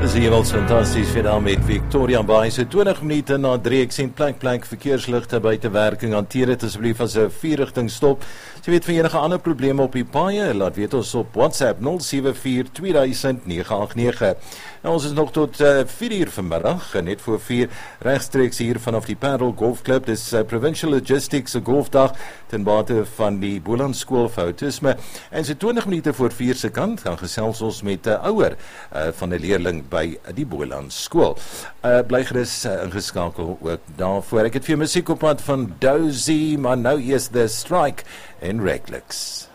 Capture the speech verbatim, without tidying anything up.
Dis ewels fantasties vir daar met Victoria Bay. So twintig minute na drie, ek sien plank plank verkeersligte buite werking. Hanteer dit asseblief as 'n vier-rigting stop. As jy weet van enige ander probleme op die paaie, laat weet ons op WhatsApp nul sewe vier twee duisend nege agt nege. Nou, ons is nog tot uh, vier uur vanmiddag, net voor vier, regstreeks hier vanaf die Parel Golf Club. Dis uh, Provincial Logistics, 'n golfdag ten bate van die Boland Skool vir Autisme. En so twintig minute voor vier se kant gaan gesels ons met 'n uh, ouer uh, van 'n leerling by die Boland Skool. Uh, bly gerus uh, ingeskakel ook daarvoor. Ek het vir musiek op pad van Dozy, maar nou eers The Strike en Reckless.